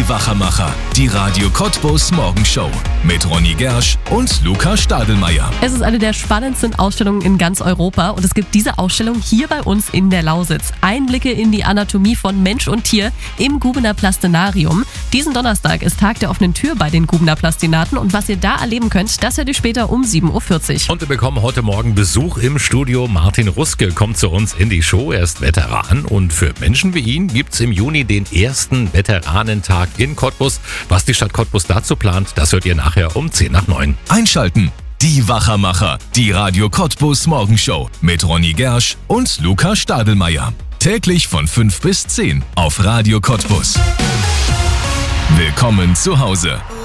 Die Wachermacher, die Radio Cottbus Morgenshow mit Ronny Gersch und Luca Stadelmeier. Es ist eine der spannendsten Ausstellungen in ganz Europa und es gibt diese Ausstellung hier bei uns in der Lausitz. Einblicke in die Anatomie von Mensch und Tier im Gubener Plastinarium. Diesen Donnerstag ist Tag der offenen Tür bei den Gubener Plastinaten und was ihr da erleben könnt, das hört ihr später um 7.40 Uhr. Und wir bekommen heute Morgen Besuch im Studio. Martin Ruske kommt zu uns in die Show. Er ist Veteran und für Menschen wie ihn gibt es im Juni den ersten Veteranentag in Cottbus. Was die Stadt Cottbus dazu plant, das hört ihr nachher um 8:10. Einschalten. Die Wachermacher, die Radio Cottbus Morgenshow mit Ronny Gersch und Luca Stadelmeier. Täglich von 5 bis 10 auf Radio Cottbus. Willkommen zu Hause.